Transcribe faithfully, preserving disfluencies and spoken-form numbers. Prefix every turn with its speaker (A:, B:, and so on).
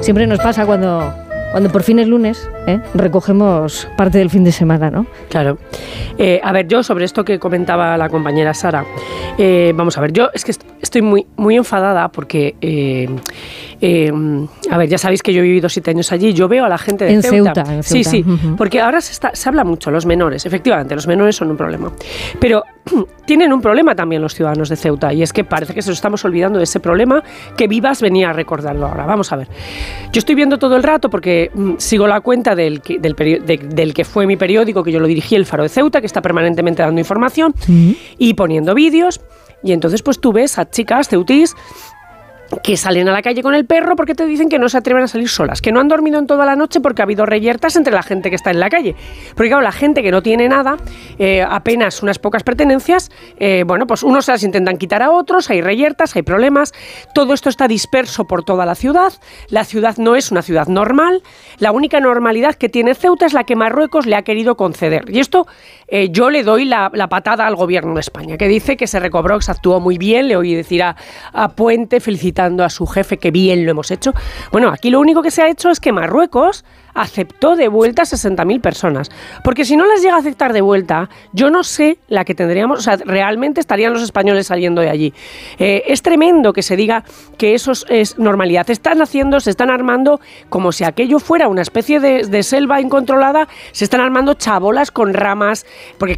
A: siempre nos pasa cuando... Cuando por fin es lunes, ¿eh? recogemos parte del fin de semana, ¿no?
B: Claro. Eh, a ver, yo sobre esto que comentaba la compañera Sara, eh, vamos a ver, yo es que estoy muy, muy enfadada porque, eh, eh, a ver, ya sabéis que yo he vivido siete años allí, yo veo a la gente de
A: en
B: Ceuta.
A: Ceuta. En Ceuta.
B: Sí, sí,
A: uh-huh.
B: porque ahora se, está, se habla mucho, los menores, efectivamente, los menores son un problema. Pero tienen un problema también los ciudadanos de Ceuta, y es que parece que se nos estamos olvidando de ese problema que Vivas venía a recordarlo ahora. Vamos a ver, yo estoy viendo todo el rato porque sigo la cuenta del que, del, peri- de, del que fue mi periódico, que yo lo dirigí, El Faro de Ceuta, que está permanentemente dando información uh-huh. y poniendo vídeos, y entonces pues tú ves a chicas ceutís que salen a la calle con el perro porque te dicen que no se atreven a salir solas, que no han dormido en toda la noche porque ha habido reyertas entre la gente que está en la calle. Porque claro, la gente que no tiene nada, eh, apenas unas pocas pertenencias, eh, bueno, pues unos se las intentan quitar a otros, hay reyertas, hay problemas, todo esto está disperso por toda la ciudad, la ciudad no es una ciudad normal, la única normalidad que tiene Ceuta es la que Marruecos le ha querido conceder. Y esto eh, yo le doy la, la patada al gobierno de España, que dice que se recobró, que se actuó muy bien, le oí decir a, a Puente, felicitando a su jefe que bien lo hemos hecho. Bueno, aquí lo único que se ha hecho es que Marruecos aceptó de vuelta a sesenta mil personas. Porque si no las llega a aceptar de vuelta, yo no sé la que tendríamos, o sea, realmente estarían los españoles saliendo de allí. Eh, es tremendo que se diga que eso es normalidad. Están haciendo, se están armando como si aquello fuera una especie de, de selva incontrolada, se están armando chabolas con ramas, porque